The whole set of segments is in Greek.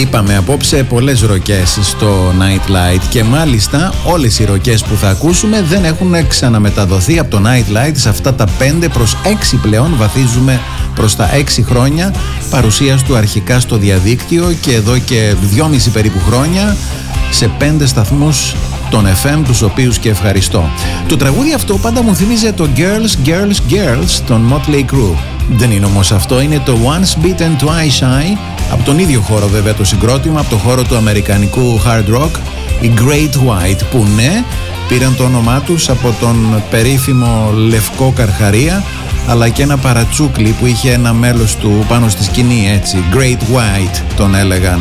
Είπαμε απόψε πολλές ροκές στο Night Light και μάλιστα όλες οι ροκές που θα ακούσουμε δεν έχουν ξαναμεταδοθεί από το Night Light σε αυτά τα 5 προς 6 πλέον, βαθίζουμε προς τα 6 χρόνια παρουσίας του αρχικά στο διαδίκτυο και εδώ και 2,5 περίπου χρόνια σε 5 σταθμούς των FM, τους οποίους και ευχαριστώ. Το τραγούδι αυτό πάντα μου θυμίζει το Girls, Girls, Girls των Motley Crue. Δεν είναι όμως αυτό, είναι το Once Bitten Twice Shy, από τον ίδιο χώρο βέβαια το συγκρότημα, από το χώρο του αμερικανικού hard rock, οι Great White, που ναι, πήραν το όνομά τους από τον περίφημο Λευκό Καρχαρία, αλλά και ένα παρατσούκλι που είχε ένα μέλος του πάνω στη σκηνή, έτσι, Great White τον έλεγαν.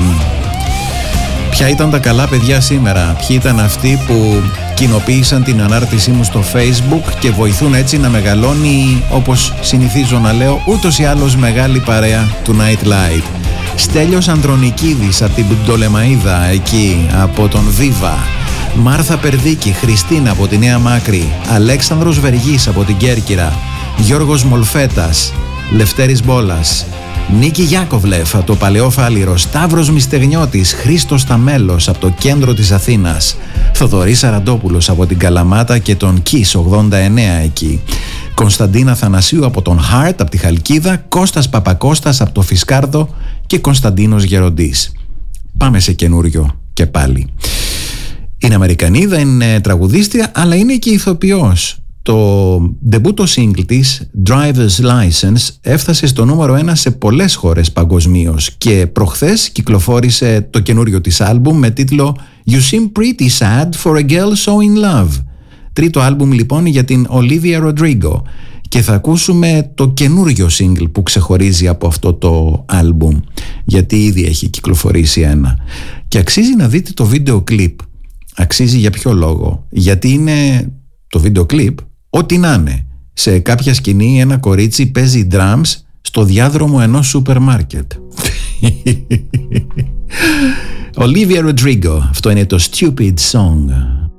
Ποια ήταν τα καλά παιδιά σήμερα, ποιοι ήταν αυτοί που κοινοποίησαν την ανάρτησή μου στο Facebook και βοηθούν έτσι να μεγαλώνει, όπως συνηθίζω να λέω, ούτως ή άλλως μεγάλη παρέα του Night Light. Στέλιος Ανδρονικίδης από την Πτολεμαΐδα εκεί, από τον Βίβα. Μάρθα Περδίκη, Χριστίνα από τη Νέα Μάκρη, Αλέξανδρος Βεργής από την Κέρκυρα, Γιώργος Μολφέτας, Λευτέρης Μπόλας, Νίκη Γιάκοβλεφ από το Παλαιό Φάληρο, Σταύρος Μιστεγνιώτης, Χρήστος Ταμέλος από το κέντρο της Αθήνας, Θοδωρής Αραντόπουλος από την Καλαμάτα και τον Kiss 89 εκεί, Κωνσταντίνα Θανασίου από τον Heart από τη Χαλκίδα, Κώστας Παπακώστας από το Φισκάρδο και Κωνσταντίνος Γεροντής. Πάμε σε καινούριο και πάλι. Είναι Αμερικανίδα, είναι τραγουδίστρια, αλλά είναι και ηθοποιός. Το ντεμπούτο single της, Driver's License, έφτασε στο νούμερο 1 σε πολλές χώρες παγκοσμίως και προχθές κυκλοφόρησε το καινούριο της άλμπουμ με τίτλο You Seem Pretty Sad for a Girl So In Love. Τρίτο άλμπουμ λοιπόν για την Olivia Rodrigo και θα ακούσουμε το καινούριο single που ξεχωρίζει από αυτό το άλμπουμ, γιατί ήδη έχει κυκλοφορήσει ένα. Και αξίζει να δείτε το βίντεο κλιπ. Αξίζει για ποιο λόγο? Γιατί είναι το βίντεο κλιπ ό,τι να είναι. Σε κάποια σκηνή ένα κορίτσι παίζει drums στο διάδρομο ενός σούπερ μάρκετ. Olivia Rodrigo, αυτό είναι το Stupid Song.